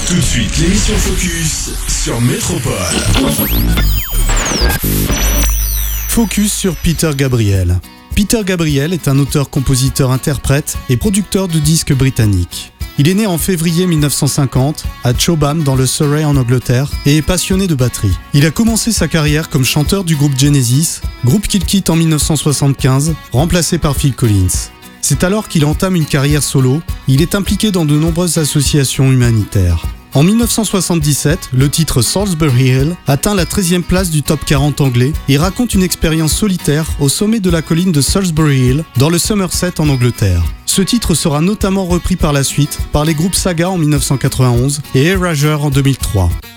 Tout de suite, l'émission Focus sur Métropole. Focus sur Peter Gabriel. Peter Gabriel est un auteur, compositeur, interprète et producteur de disques britannique. Il est né en février 1950 à Chobham dans le Surrey en Angleterre et est passionné de batterie. Il a commencé sa carrière comme chanteur du groupe Genesis, groupe qu'il quitte en 1975, remplacé par Phil Collins. C'est alors qu'il entame une carrière solo. Il est impliqué dans de nombreuses associations humanitaires. En 1977, le titre Salisbury Hill atteint la 13e place du top 40 anglais et raconte une expérience solitaire au sommet de la colline de Salisbury Hill dans le Somerset en Angleterre. Ce titre sera notamment repris par la suite par les groupes Saga en 1991 et Erasure en 2003.